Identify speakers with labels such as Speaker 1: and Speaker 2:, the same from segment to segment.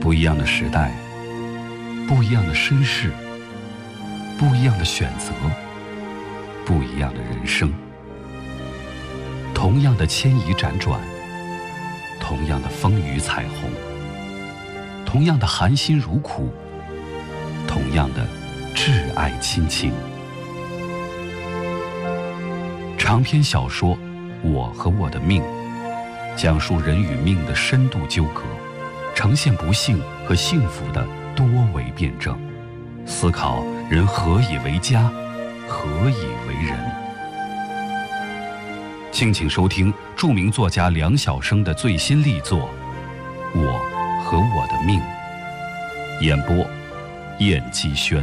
Speaker 1: 不一样的时代，不一样的身世，不一样的选择，不一样的人生。同样的牵移辗转，同样的风雨彩虹，同样的含辛茹苦，同样的挚爱亲情。长篇小说《我和我的命》，讲述人与命的深度纠葛，呈现不幸和幸福的多维辩证，思考人何以为家，何以为人。敬请收听著名作家梁晓声的最新力作《我和我的命》，演播燕姬轩。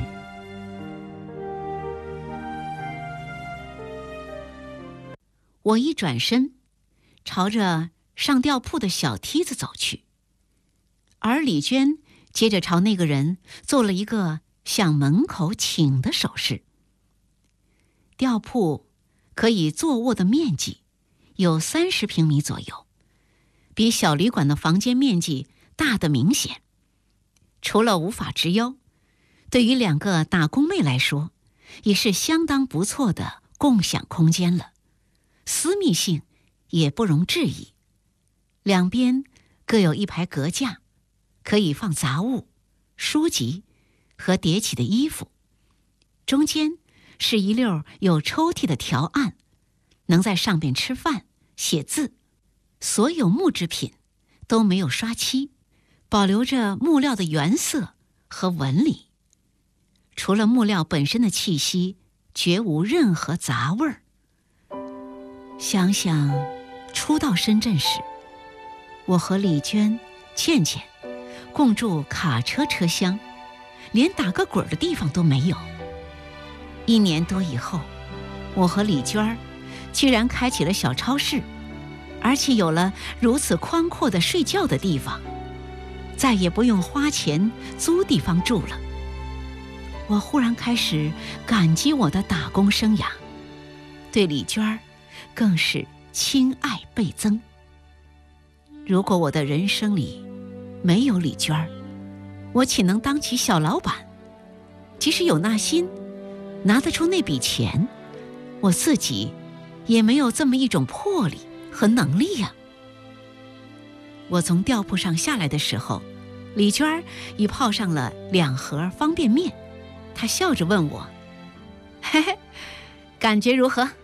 Speaker 2: 我一转身，朝着上吊铺的小梯子走去，而李娟接着朝那个人做了一个向门口请的手势。吊铺可以坐卧的面积有30平米左右，比小旅馆的房间面积大得明显。除了无法直腰，对于2个打工妹来说，也是相当不错的共享空间了，私密性也不容置疑。两边各有一排隔架，可以放杂物、书籍和叠起的衣服。中间是一溜有抽屉的条案，能在上边吃饭、写字。所有木制品都没有刷漆，保留着木料的原色和纹理。除了木料本身的气息，绝无任何杂味儿。想想初到深圳时，我和李娟、倩倩共住卡车车厢，连打个滚的地方都没有。1年多以后，我和李娟居然开起了小超市，而且有了如此宽阔的睡觉的地方，再也不用花钱租地方住了。我忽然开始感激我的打工生涯，对李娟更是亲爱倍增。如果我的人生里没有李娟，我岂能当起小老板？即使有那心，拿得出那笔钱，我自己也没有这么一种魄力和能力呀。我从吊铺上下来的时候，李娟已泡上了2盒方便面，她笑着问我：“嘿嘿，感觉如何？”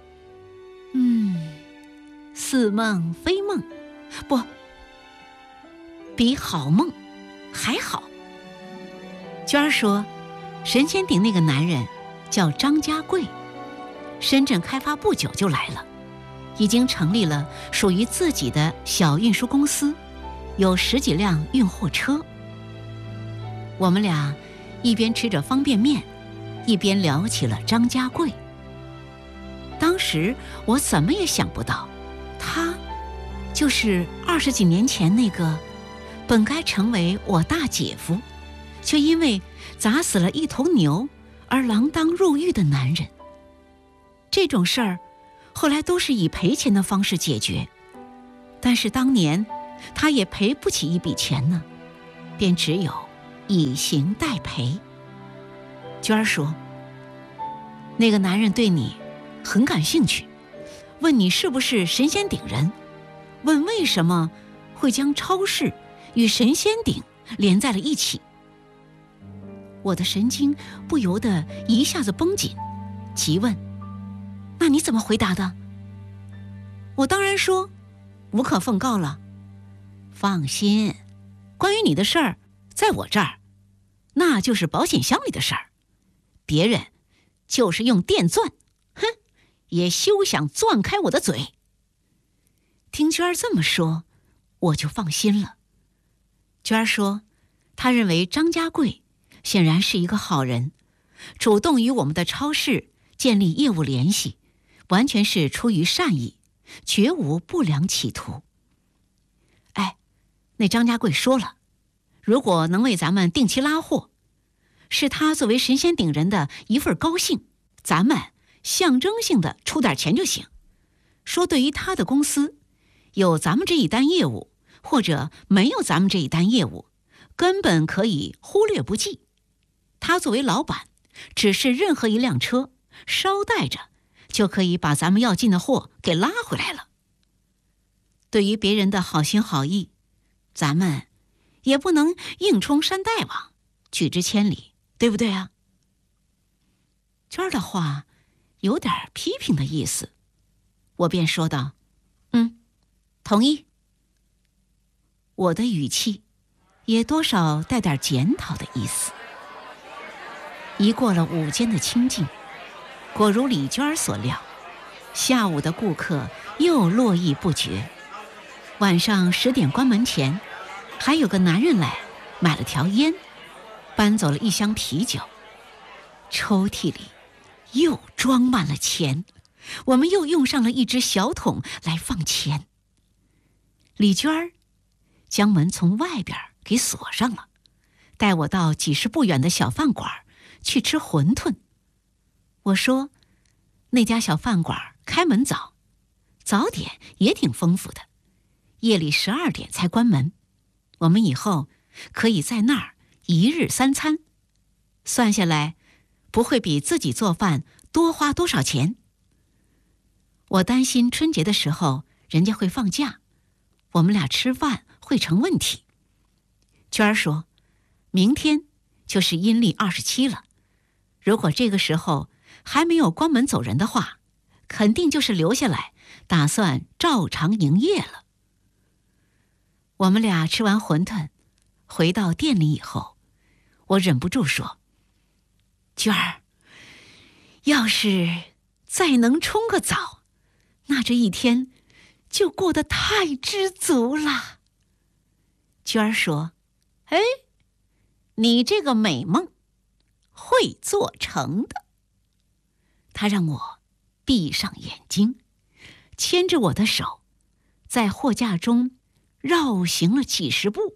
Speaker 2: 似梦非梦，不，比好梦还好。娟儿说，神仙顶那个男人叫张家贵，深圳开发不久就来了，已经成立了属于自己的小运输公司，有10几辆运货车。我们俩一边吃着方便面，一边聊起了张家贵。当时我怎么也想不到，他就是20几年前那个本该成为我大姐夫，却因为砸死了一头牛而锒铛入狱的男人。这种事儿后来都是以赔钱的方式解决，但是当年他也赔不起一笔钱呢，便只有以刑代赔。娟儿说，那个男人对你很感兴趣，问你是不是神仙顶人，问为什么会将超市与神仙顶连在了一起。我的神经不由得一下子绷紧，急问：“那你怎么回答的？”我当然说无可奉告了。放心，关于你的事儿，在我这儿，那就是保险箱里的事儿，别人就是用电钻，哼，也休想钻开我的嘴。听娟儿这么说，我就放心了。娟儿说，她认为张家贵显然是一个好人，主动与我们的超市建立业务联系，完全是出于善意，绝无不良企图。哎，那张家贵说了，如果能为咱们定期拉货，是他作为神仙顶人的一份高兴，咱们象征性的出点钱就行。说对于他的公司，有咱们这一单业务，或者没有咱们这一单业务， 根本可以忽略不计。他作为老板，只是任何一辆车捎带着就可以把咱们要进的货给拉回来了。对于别人的好心好意，咱们也不能硬冲山大王，拒之千里，对不对啊？娟儿的话有点批评的意思，我便说道：同意。我的语气也多少带点检讨的意思。一过了午间的清静，果如李娟儿所料，下午的顾客又络绎不绝。晚上10点关门前，还有个男人来买了条烟，搬走了一箱啤酒，抽屉里又装满了钱，我们又用上了一只小桶来放钱。李娟儿将门从外边给锁上了，带我到几十步远的小饭馆去吃馄饨。我说那家小饭馆开门早，早点也挺丰富的，夜里12点才关门，我们以后可以在那儿一日3餐，算下来不会比自己做饭多花多少钱。我担心春节的时候人家会放假，我们俩吃饭会成问题。娟儿说明天就是阴历27了，如果这个时候还没有关门走人的话，肯定就是留下来打算照常营业了。我们俩吃完馄饨回到店里以后，我忍不住说：娟儿，要是再能冲个澡，那这一天就过得太知足了。娟儿说：你这个美梦会做成的。她让我闭上眼睛，牵着我的手，在货架中绕行了几十步。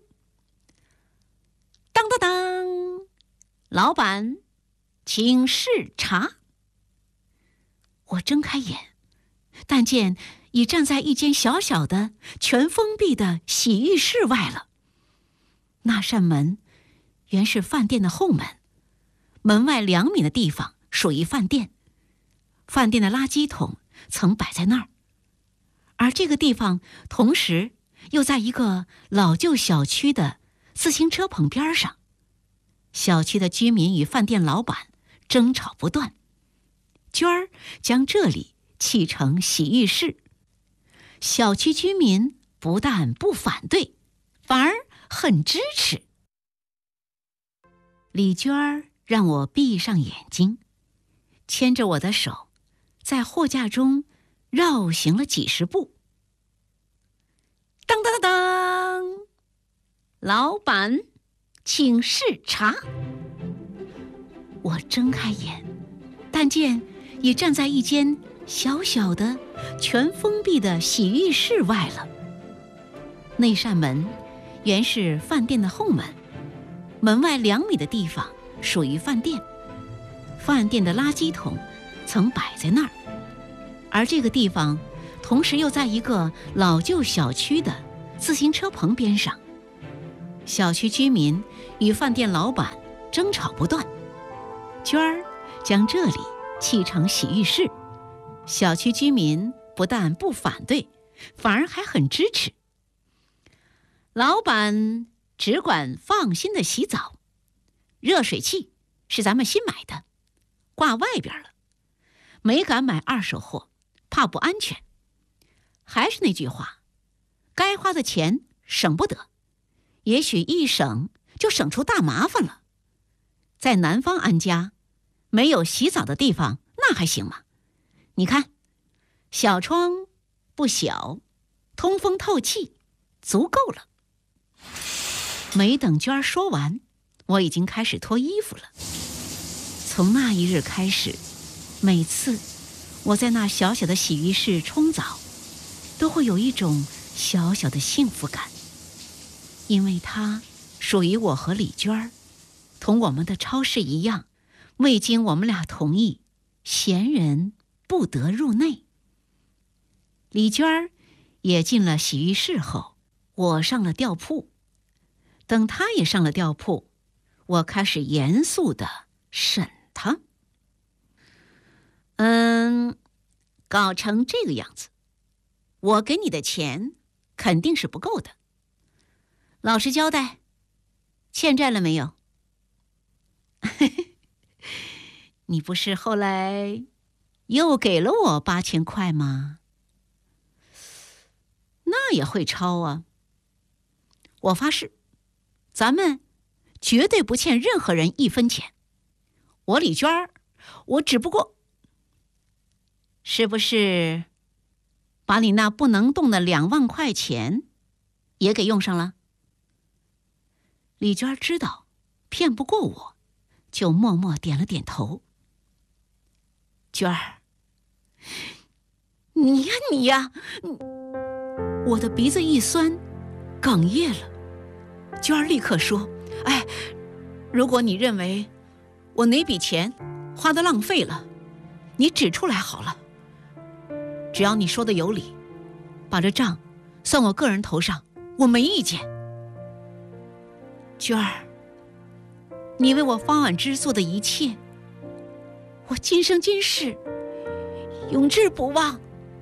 Speaker 2: 当当当，老板，请试茶。我睁开眼，但见已站在一间小小的全封闭的洗浴室外了。那扇门原是饭店的后门，门外2米的地方属于饭店，饭店的垃圾桶曾摆在那儿，而这个地方同时又在一个老旧小区的自行车棚边上。小区的居民与饭店老板争吵不断，娟儿将这里砌成洗浴室，小区居民不但不反对，反而很支持。李娟儿让我闭上眼睛，牵着我的手，在货架中绕行了几十步。当当当当，老板，请试茶。我睁开眼，但见已站在一间小小的全封闭的洗浴室外了。那扇门原是饭店的后门，门外2米的地方属于饭店，饭店的垃圾桶曾摆在那儿，而这个地方同时又在一个老旧小区的自行车棚边上。小区居民与饭店老板争吵不断，娟儿将这里砌成洗浴室，小区居民不但不反对，反而还很支持。老板只管放心的洗澡，热水器是咱们新买的，挂外边了，没敢买2手货，怕不安全。还是那句话，该花的钱省不得，也许一省就省出大麻烦了。在南方安家，没有洗澡的地方那还行吗？你看，小窗不小，通风透气，足够了。没等娟儿说完，我已经开始脱衣服了。从那一日开始，每次我在那小小的洗浴室冲澡，都会有一种小小的幸福感，因为它属于我和李娟儿，同我们的超市一样，未经我们俩同意，闲人不得入内。李娟儿也进了洗浴室后，我上了吊铺， 等他也上了吊铺，我开始严肃地审他。搞成这个样子，我给你的钱肯定是不够的。老实交代，欠债了没有？你不是后来又给了我8000块吗？那也会抄啊。我发誓，咱们绝对不欠任何人1分钱。我李娟儿，我只不过……是不是把你那不能动的2万块钱也给用上了？李娟儿知道骗不过我，就默默点了点头。娟儿，你呀，我的鼻子一酸，哽咽了。娟儿立刻说：“如果你认为我哪笔钱花得浪费了，你指出来好了。只要你说的有理，把这账算我个人头上，我没意见。娟儿，你为我方婉之做的一切，我今生今世永志不忘。”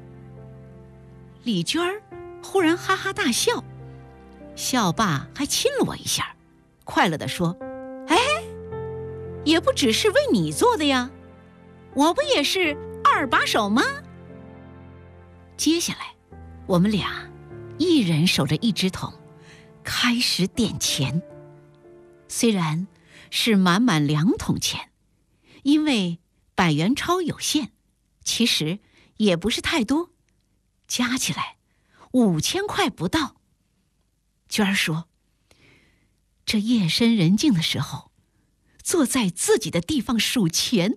Speaker 2: 李娟儿忽然哈哈大笑，笑罢还亲了我一下，快乐地说：“也不只是为你做的呀，我不也是2把手吗？”接下来，我们俩一人守着1只桶，开始点钱。虽然是满满2桶钱，因为100元钞有限，其实也不是太多，加起来5000块不到。娟儿说：“这夜深人静的时候，坐在自己的地方数钱，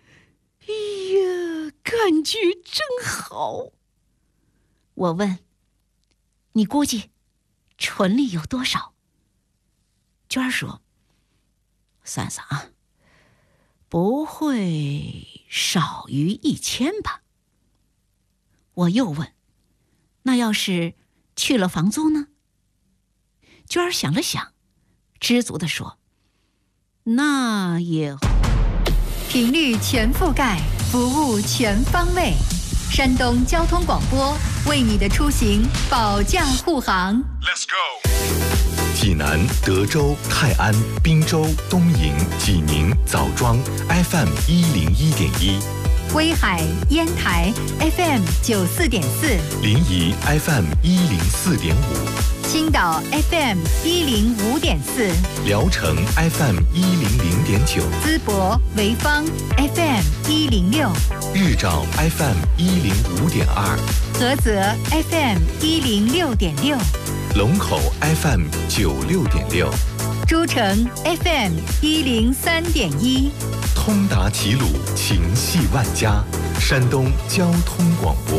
Speaker 2: 感觉真好。”我问：“你估计纯利有多少？”娟儿说：“算算啊，不会少于1000吧。”我又问：“那要是去了房租呢？”娟儿想了想，知足地说：“那也……”
Speaker 3: 频率全覆盖，服务全方位。山东交通广播为你的出行保驾护航。
Speaker 4: Let's go！ 济南、德州、泰安、滨州、东营、济宁、枣庄 FM 101.1，
Speaker 3: 威海、烟台 FM 94.4，
Speaker 4: 临沂 FM 104.5，
Speaker 3: 青岛 FM 105.4，
Speaker 4: 聊城 FM 100.9，
Speaker 3: 淄博、潍坊 FM 106，
Speaker 4: 日照 FM 105.2，
Speaker 3: 菏泽 FM 106.6，
Speaker 4: 龙口 FM 96.6，
Speaker 3: 诸城 FM 103.1，
Speaker 4: 通达齐鲁，情系万家，山东交通广播。